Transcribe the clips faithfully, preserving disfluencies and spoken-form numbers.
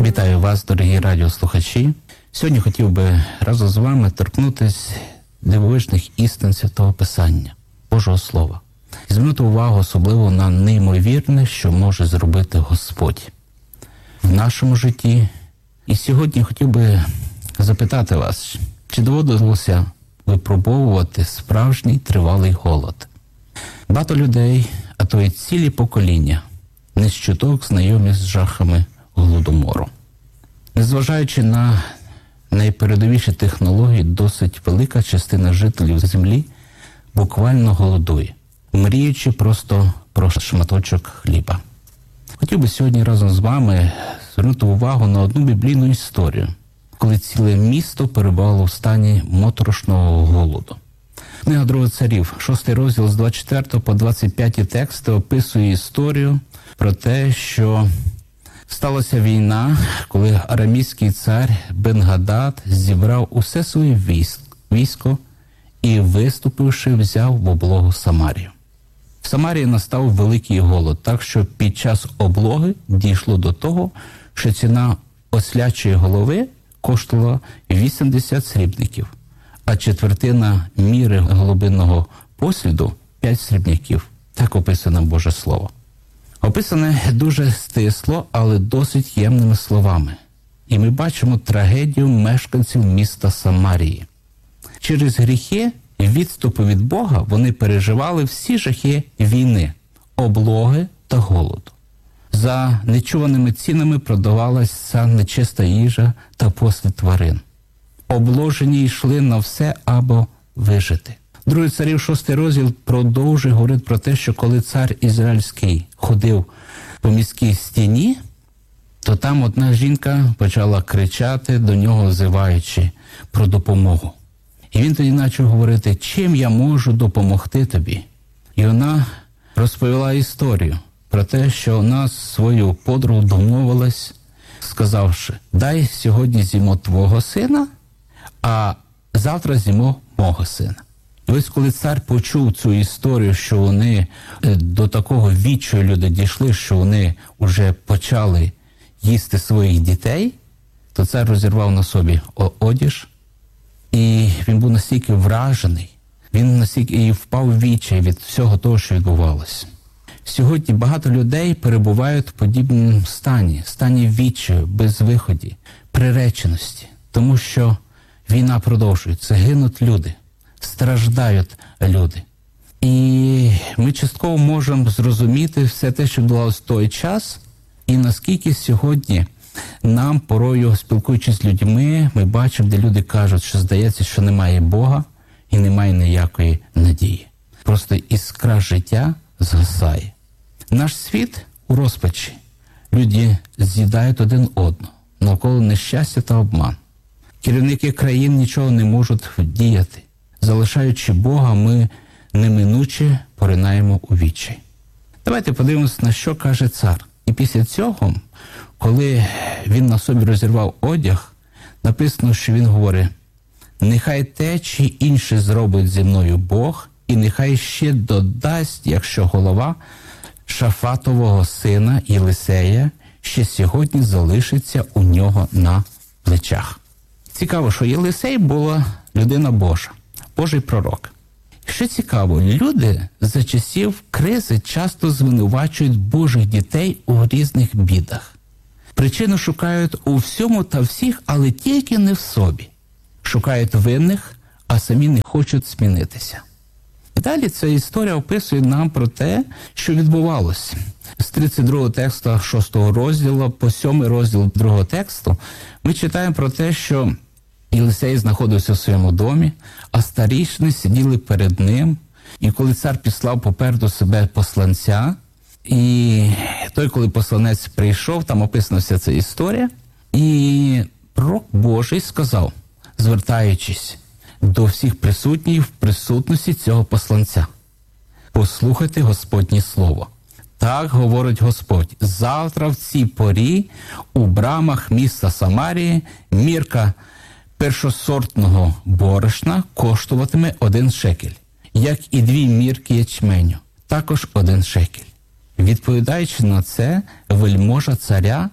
Вітаю вас, дорогі радіослухачі. Сьогодні хотів би разом з вами торкнутися дивовижних істин Святого Писання, Божого Слова. І звернути увагу особливо на неймовірне, що може зробити Господь в нашому житті. І сьогодні хотів би запитати вас, чи доводилося випробовувати справжній тривалий голод? Багато людей, а то й цілі покоління, не з чуток знайомі з жахами голодомору. Незважаючи на найпередовіші технології, досить велика частина жителів землі буквально голодує, мріючи просто про шматочок хліба. Хотів би сьогодні разом з вами звернути увагу на одну біблійну історію, коли ціле місто перебувало в стані моторошного голоду. Книга Другого Царів, шостий розділ з двадцять четвертого по двадцять п'ятий тексти описує історію про те, що сталася війна, коли арамійський цар Бен-Гадад зібрав усе своє військо і, виступивши, взяв в облогу Самарію. В Самарії настав великий голод, так що під час облоги дійшло до того, що ціна ослячої голови коштувала вісімдесят срібників, а четвертина міри голубинного посліду – п'ять срібняків. Так описано Боже Слово. Описане дуже стисло, але досить ємними словами. І ми бачимо трагедію мешканців міста Самарії. Через гріхи і відступи від Бога вони переживали всі жахи війни, облоги та голоду. За нечуваними цінами продавалася нечиста їжа та послід тварин. Обложені йшли на все, аби вижити. Другий Царів, шостий розділ, продовжує говорити про те, що коли цар Ізраїльський ходив по міській стіні, то там одна жінка почала кричати до нього, взиваючи про допомогу. І він тоді почав говорити, чим я можу допомогти тобі. І вона розповіла історію про те, що вона з своєю подругою домовилась, сказавши, дай сьогодні з'їмо твого сина, а завтра з'їмо мого сина. І ось коли цар почув цю історію, що вони до такого відчаю люди дійшли, що вони вже почали їсти своїх дітей, то цар розірвав на собі одіж, і він був настільки вражений, він настільки і впав в відчай від всього того, що відбувалося. Сьогодні багато людей перебувають в подібному стані, стані відчаю, безвиході, приреченості, тому що війна продовжується, гинуть люди, страждають люди. І ми частково можемо зрозуміти все те, що відбувалося в той час, і наскільки сьогодні нам, порою, спілкуючись з людьми, ми бачимо, де люди кажуть, що здається, що немає Бога і немає ніякої надії. Просто іскра життя згасає. Наш світ у розпачі. Люди з'їдають один одного, навколо нещастя та обман. Керівники країн нічого не можуть вдіяти. Залишаючи Бога, ми неминуче поринаємо у відчай. Давайте подивимося, на що каже цар. І після цього, коли він на собі розірвав одяг, написано, що він говорить, нехай те чи інше зробить зі мною Бог, і нехай ще додасть, якщо голова Шафатового сина Єлисея ще сьогодні залишиться у нього на плечах. Цікаво, що Єлисей була людина Божа, Божий пророк. Що цікаво, люди за часів кризи часто звинувачують Божих дітей у різних бідах. Причину шукають у всьому та всіх, але тільки не в собі. Шукають винних, а самі не хочуть змінитися. І далі ця історія описує нам про те, що відбувалося. З тридцять другого тексту шостого розділу по сьомий розділ другого тексту ми читаємо про те, що Єлисей знаходився в своєму домі, а старішини сиділи перед ним. І коли цар післав попереду себе посланця, і той, коли посланець прийшов, там описана вся ця історія, і пророк Божий сказав, звертаючись до всіх присутніх в присутності цього посланця, послухайте Господнє слово. Так говорить Господь, завтра в цій порі у брамах міста Самарії мірка першосортного борошна коштуватиме один шекель, як і дві мірки ячменю, також один шекель. Відповідаючи на це, вельможа царя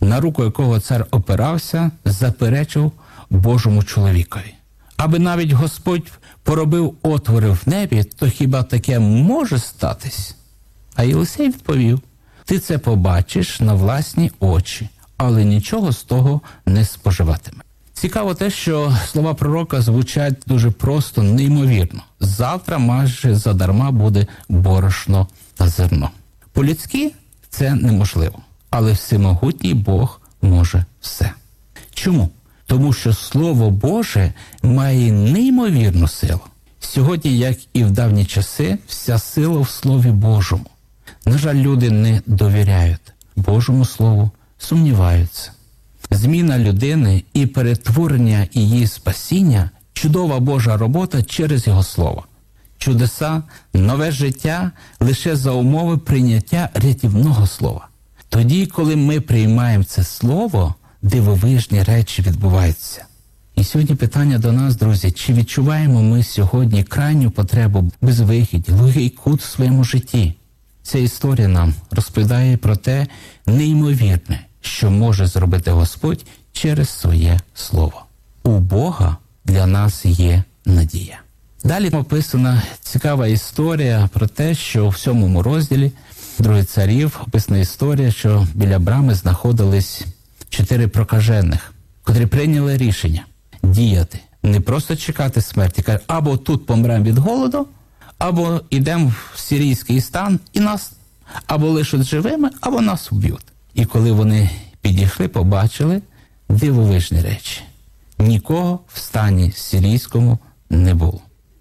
на руку якого цар опирався, заперечив Божому чоловікові. Аби навіть Господь поробив отвори в небі, то хіба таке може статись? А Єлисей відповів: ти це побачиш на власні очі, але нічого з того не споживатиме. Цікаво те, що слова пророка звучать дуже просто, неймовірно. Завтра майже задарма буде борошно та зерно. По-людськи це неможливо, але всемогутній Бог може все. Чому? Тому що Слово Боже має неймовірну силу. Сьогодні, як і в давні часи, вся сила в Слові Божому. На жаль, люди не довіряють Божому Слову, сумніваються. Зміна людини і перетворення її спасіння – чудова Божа робота через Його Слово. Чудеса, нове життя лише за умови прийняття рятівного слова. Тоді, коли ми приймаємо це слово, дивовижні речі відбуваються. І сьогодні питання до нас, друзі, чи відчуваємо ми сьогодні крайню потребу безвихідь, глухий кут в своєму житті? Ця історія нам розповідає про те неймовірне, що може зробити Господь через своє слово. У Бога для нас є надія. Далі описана цікава історія про те, що в сьомому розділі Другої царів описана історія, що біля брами знаходились чотири прокажених, котрі прийняли рішення діяти, не просто чекати смерті, кажуть, або тут помремо від голоду, або йдемо в сирійський стан і нас або лишать живими, або нас вб'ють. І коли вони підійшли, побачили дивовижні речі. Нікого в стані сирійському не було.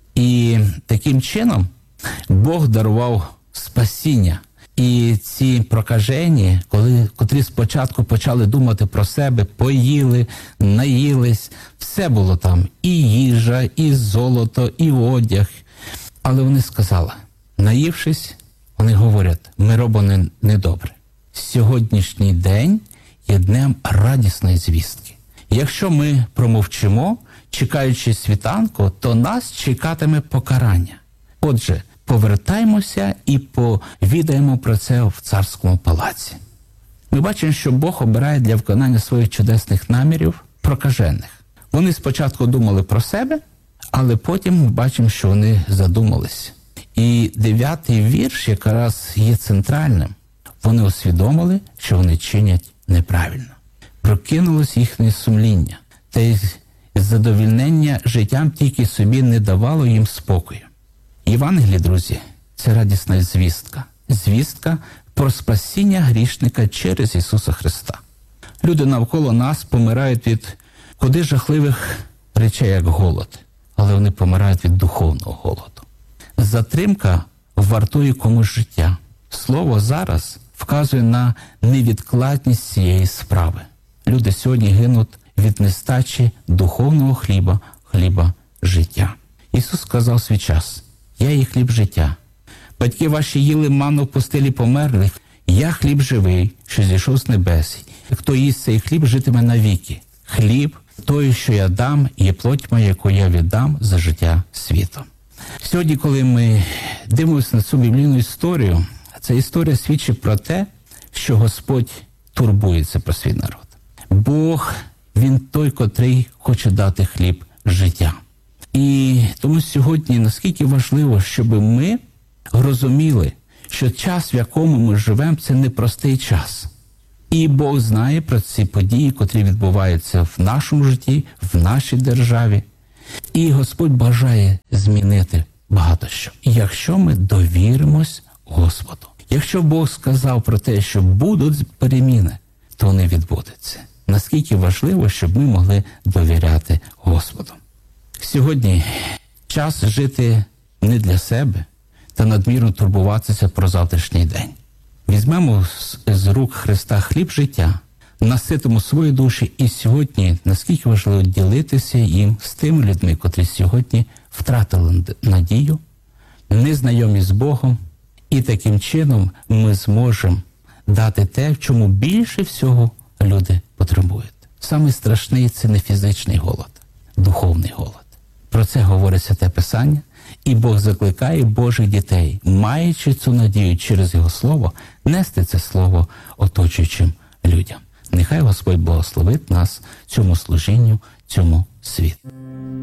І таким чином Бог дарував спасіння. І ці прокажені, коли, котрі спочатку почали думати про себе, поїли, наїлись, все було там, і їжа, і золото, і одяг. Але вони сказали, наївшись, вони говорять, ми робимо недобре. Сьогоднішній день є днем радісної звістки. Якщо ми промовчимо, чекаючи світанку, то нас чекатиме покарання. Отже, повертаємося і повідаємо про це в царському палаці. Ми бачимо, що Бог обирає для виконання своїх чудесних намірів прокажених. Вони спочатку думали про себе, але потім ми бачимо, що вони задумались. І дев'ятий вірш якраз є центральним. Вони усвідомили, що вони чинять неправильно. Прокинулось їхнє сумління, та й задовільнення життям тільки собі не давало їм спокою. Євангеліє, друзі, це радісна звістка. Звістка про спасіння грішника через Ісуса Христа. Люди навколо нас помирають від куди жахливих речей, як голод, але вони помирають від духовного голоду. Затримка вартує комусь життя. Слово зараз вказує на невідкладність цієї справи. Люди сьогодні гинуть від нестачі духовного хліба, хліба життя. Ісус сказав свій час, я є хліб життя. Батьки ваші їли манну в пустелі померлих, я хліб живий, що зійшов з небес. Хто їсть цей хліб, житиме навіки. Хліб, той, що я дам, є плоть моя, яку я віддам за життя світу. Сьогодні, коли ми дивимося на цю біблійну історію, ця історія свідчить про те, що Господь турбується про свій народ. Бог, Він той, котрий хоче дати хліб життя. І тому сьогодні наскільки важливо, щоб ми розуміли, що час, в якому ми живемо, це непростий час. І Бог знає про ці події, котрі відбуваються в нашому житті, в нашій державі. І Господь бажає змінити багато що. Якщо ми довіримось Господу. Якщо Бог сказав про те, що будуть переміни, то вони відбудуться. Наскільки важливо, щоб ми могли довіряти Господу. Сьогодні час жити не для себе та надмірно турбуватися про завтрашній день. Візьмемо з рук Христа хліб життя, наситимо свої душі і сьогодні наскільки важливо ділитися їм з тими людьми, котрі сьогодні втратили надію, незнайомі з Богом, і таким чином ми зможемо дати те, в чому більше всього люди потребують. Саме страшний – це не фізичний голод, духовний голод. Про це говорить Святе Писання, і Бог закликає Божих дітей, маючи цю надію через Його Слово, нести це Слово оточуючим людям. Нехай Господь благословить нас цьому служінню, цьому світу.